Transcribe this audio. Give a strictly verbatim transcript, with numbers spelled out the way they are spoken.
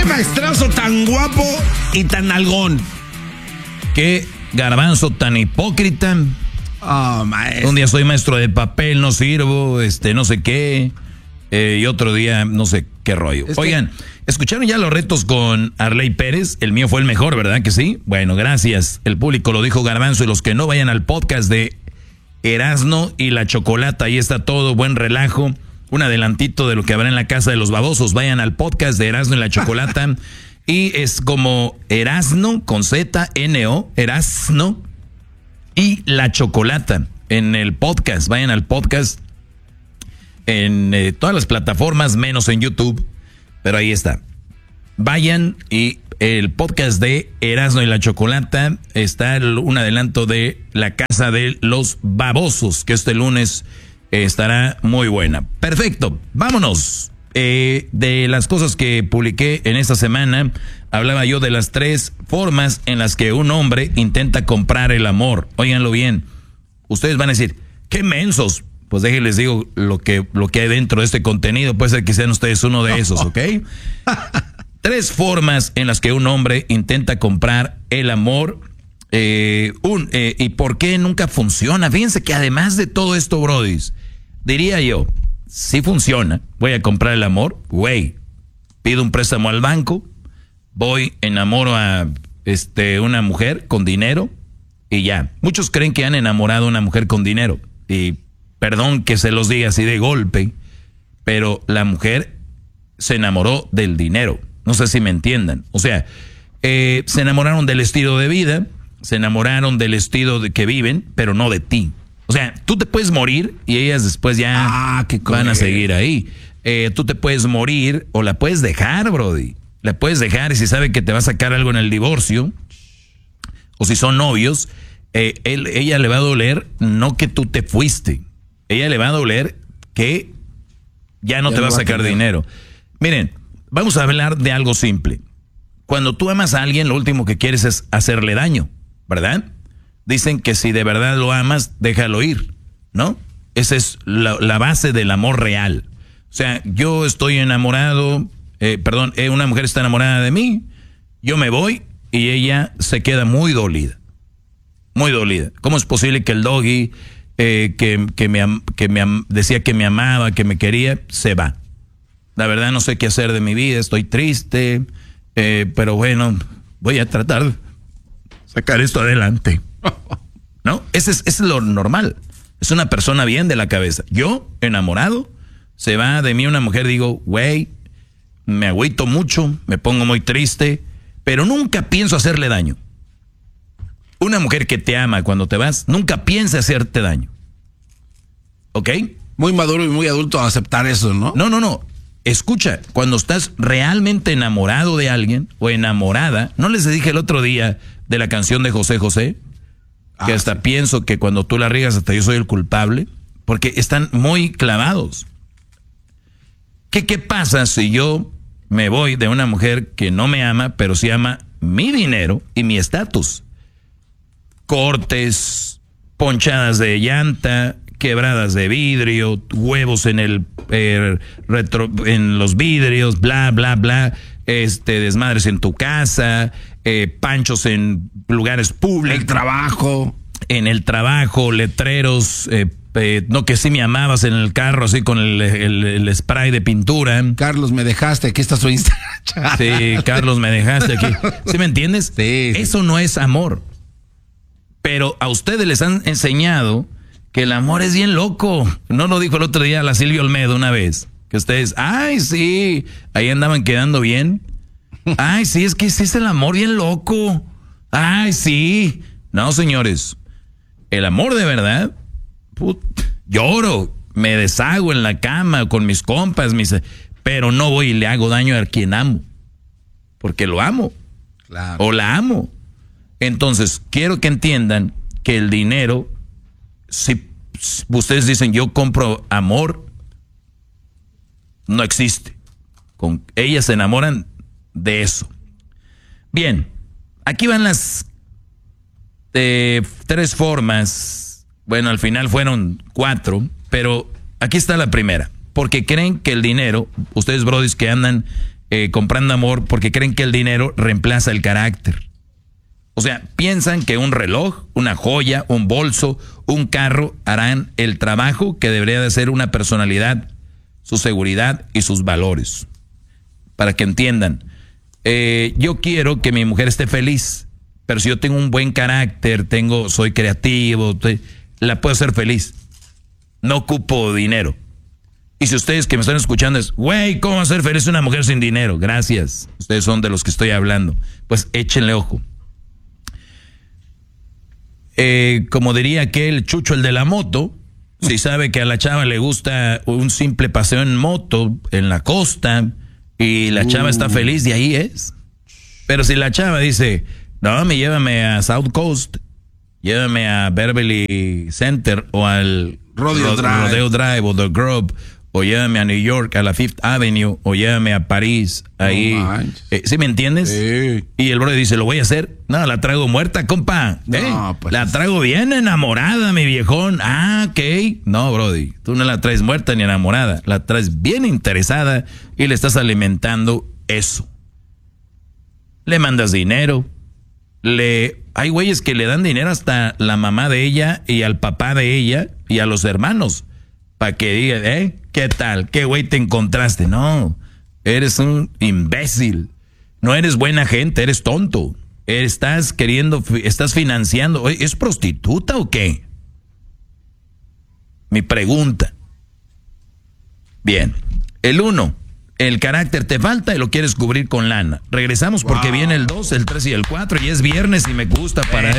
maestrazo tan guapo y tan algón. Qué garbanzo tan hipócrita. Oh, maestro. Un día soy maestro de papel, no sirvo, este, no sé qué. Eh, y otro día, no sé qué rollo. Es Oigan, que... ¿escucharon ya los retos con Arley Pérez? El mío fue el mejor, ¿verdad que sí? Bueno, gracias. El público lo dijo Garbanzo, y los que no vayan al podcast de Erasno y la Chocolata, ahí está todo, buen relajo. Un adelantito de lo que habrá en la casa de los babosos. Vayan al podcast de Erasno y la Chocolata. Y es como Erasno con Z, N O, Erasno y la Chocolata en el podcast. Vayan al podcast en eh, todas las plataformas, menos en YouTube, pero ahí está. Vayan, y el podcast de Erasno y la Chocolata está el, un adelanto de la casa de los babosos, que este lunes eh, estará muy buena. Perfecto, vámonos. Eh, de las cosas que publiqué en esta semana, hablaba yo de las tres formas en las que un hombre intenta comprar el amor. Óiganlo bien. Ustedes van a decir, ¡qué mensos! Pues déjenles digo lo que, lo que hay dentro de este contenido. Puede ser que sean ustedes uno de esos, ¿ok? Tres formas en las que un hombre intenta comprar el amor. Eh, un, eh, ¿Y por qué nunca funciona? Fíjense que además de todo esto, brodis, diría yo, si funciona, voy a comprar el amor, güey, pido un préstamo al banco, voy, enamoro a este, una mujer con dinero y ya. Muchos creen que han enamorado a una mujer con dinero y... Perdón que se los diga así de golpe, pero la mujer se enamoró del dinero. No sé si me entiendan. O sea, eh, se enamoraron del estilo de vida, se enamoraron del estilo de que viven, pero no de ti. O sea, tú te puedes morir y ellas después ya ah, qué van a seguir ahí. Eh, tú te puedes morir o la puedes dejar, brody. La puedes dejar, y si sabe que te va a sacar algo en el divorcio, o si son novios, eh, él, ella le va a doler no que tú te fuiste. Ella le va a doler que ya no ya te va a sacar dinero. Miren, vamos a hablar de algo simple. Cuando tú amas a alguien, lo último que quieres es hacerle daño, ¿verdad? Dicen que si de verdad lo amas, déjalo ir, ¿no? Esa es la, la base del amor real. O sea, yo estoy enamorado, eh, perdón, eh, una mujer está enamorada de mí, yo me voy y ella se queda muy dolida. Muy dolida. ¿Cómo es posible que el doggy... Eh, que, que, me, que me decía que me amaba, que me quería, se va? La verdad no sé qué hacer de mi vida, estoy triste, eh, pero bueno, voy a tratar de sacar esto adelante. ¿No? Ese es, ese es lo normal. Es una persona bien de la cabeza. Yo, enamorado, se va de mí una mujer, digo, güey, me agüito mucho, me pongo muy triste, pero nunca pienso hacerle daño. Una mujer que te ama cuando te vas, nunca piensa hacerte daño. ¿Ok? Muy maduro y muy adulto a aceptar eso, ¿no? No, no, no. Escucha, cuando estás realmente enamorado de alguien o enamorada, ¿no les dije el otro día de la canción de José José? Que ah, hasta sí. Pienso que cuando tú la riegas hasta yo soy el culpable, porque están muy clavados. ¿Qué, qué pasa si yo me voy de una mujer que no me ama, pero sí ama mi dinero y mi estatus? Cortes, ponchadas de llanta, quebradas de vidrio, huevos en el eh, retro, en los vidrios, bla, bla, bla, este, desmadres en tu casa, eh, panchos en lugares públicos. El trabajo. En el trabajo, letreros, eh, eh, no que sí me amabas en el carro, así con el, el, el spray de pintura. Carlos, me dejaste, aquí está su Instagram. Sí, Carlos, me dejaste aquí. ¿Sí me entiendes? Sí, sí. Eso no es amor. Pero a ustedes les han enseñado que el amor es bien loco. No lo dijo el otro día la Silvia Olmedo una vez. Que ustedes, ay, sí, ahí andaban quedando bien. Ay, sí, es que ese es el amor bien loco. Ay, sí. No, señores. El amor de verdad, put, lloro, me deshago en la cama con mis compas, mis, pero no voy y le hago daño a quien amo. Porque lo amo. Claro. O la amo. Entonces, quiero que entiendan que el dinero, si ustedes dicen yo compro amor, no existe. Con, ellas se enamoran de eso. Bien, aquí van las eh, tres formas. Bueno, al final fueron cuatro, pero aquí está la primera. Porque creen que el dinero, ustedes brodis que andan eh, comprando amor porque creen que el dinero reemplaza el carácter. O sea, piensan que un reloj, una joya, un bolso, un carro harán el trabajo que debería de ser una personalidad, su seguridad y sus valores. Para que entiendan, eh, yo quiero que mi mujer esté feliz, pero si yo tengo un buen carácter, tengo, soy creativo, estoy, la puedo hacer feliz. No ocupo dinero. Y si ustedes que me están escuchando es, güey, ¿cómo hacer feliz a una mujer sin dinero? Gracias. Ustedes son de los que estoy hablando. Pues échenle ojo. Eh, como diría aquel Chucho, el de la moto, si sabe que a la chava le gusta un simple paseo en moto en la costa y la chava uh. está feliz, de ahí es. Pero si la chava dice, no, me llévame a South Coast, llévame a Beverly Center o al Rodeo, Ro- Drive. Rodeo Drive o The Grove, o llévame a New York, a la Fifth Avenue, o llévame a París, ahí. No eh, ¿Sí me entiendes? Sí. Y el brother dice, ¿lo voy a hacer? No, la traigo muerta, compa. ¿Eh? No, pues la traigo bien enamorada, mi viejón. Ah, ok. No, brody, tú no la traes muerta ni enamorada. La traes bien interesada y le estás alimentando eso. Le mandas dinero. Le... Hay güeyes que le dan dinero hasta la mamá de ella y al papá de ella y a los hermanos. Para que digan, ¿eh? ¿Qué tal? ¿Qué güey te encontraste? No, eres un imbécil. No eres buena gente, eres tonto. Estás queriendo, estás financiando. ¿Es prostituta o qué? Mi pregunta. Bien. El uno, el carácter te falta y lo quieres cubrir con lana. Regresamos porque wow. viene el dos, el tres y el cuatro y es viernes y me gusta para